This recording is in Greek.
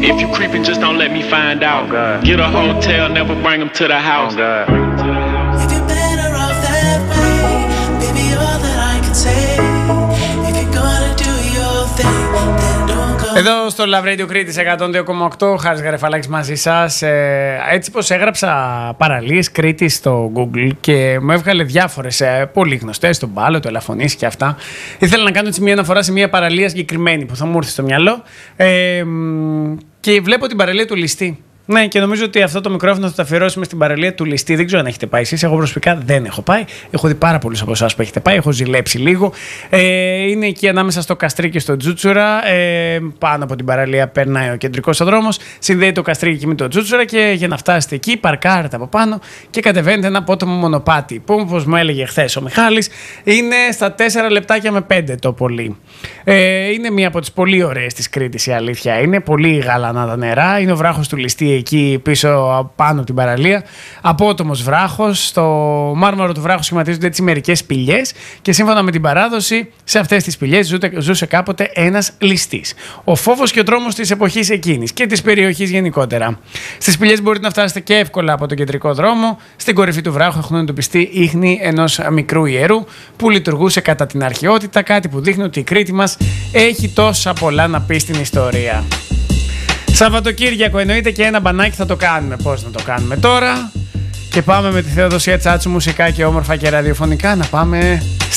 If you creeping, just don't let me find out. Get a hotel, never bring them to the house. If you're better off that way, baby, all that I can say. If you're gonna do your thing, then don't go. Εδώ στο Love Radio Κρήτης 102,8, Χάρης Γαρεφαλάκης μαζί σας. Έτσι πως έγραψα παραλίες Κρήτης στο Google και μου έβγαλε διάφορες πολύ γνωστές, τον Πάλο, το Ελαφωνήσι και αυτά. Ήθελα να κάνω έτσι μια αναφορά σε μια παραλία συγκεκριμένη που θα μου έρθει στο μυαλό και βλέπω την παραλία του Ληστή. Ναι, και νομίζω ότι αυτό το μικρόφωνο θα το αφιερώσουμε στην παραλία του Ληστή. Δεν ξέρω αν έχετε πάει εσείς. Εγώ προσωπικά δεν έχω πάει. Έχω δει πάρα πολλούς από εσάς που έχετε πάει. Έχω ζηλέψει λίγο. Είναι εκεί ανάμεσα στο Καστρί και στο Τζούτσουρα. Πάνω από την παραλία περνάει ο κεντρικός ο δρόμος. Συνδέει το Καστρί εκεί με το Τζούτσουρα. Και για να φτάσετε εκεί, παρκάρετε από πάνω και κατεβαίνετε ένα απότομο μονοπάτι. Που, όπως μου έλεγε χθες ο Μιχάλης, είναι στα 4 λεπτάκια με 5 το πολύ. Είναι μία από τις πολύ ωραίες της Κρήτης, η αλήθεια. Είναι πολύ γαλανά τα νερά. Είναι ο βράχος του Ληστή εκεί πίσω πάνω από την παραλία. Απότομος βράχος. Στο μάρμαρο του βράχου σχηματίζονται έτσι μερικές σπηλιές και σύμφωνα με την παράδοση, σε αυτές τις σπηλιές ζούσε κάποτε ένας ληστής. Ο φόβος και ο τρόμος της εποχής εκείνης και της περιοχής γενικότερα. Στις σπηλιές μπορείτε να φτάσετε και εύκολα από τον κεντρικό δρόμο. Στην κορυφή του βράχου έχουν εντοπιστεί ίχνη ενός μικρού ιερού που λειτουργούσε κατά την αρχαιότητα, κάτι που δείχνει ότι η Κρήτη μας έχει τόσα πολλά να πει στην ιστορία. Σαββατοκύριακο εννοείται και ένα μπανάκι θα το κάνουμε. Πώς να το κάνουμε τώρα? Και πάμε με τη Θεοδοσία Τσάτσου μουσικά και όμορφα και ραδιοφωνικά να πάμε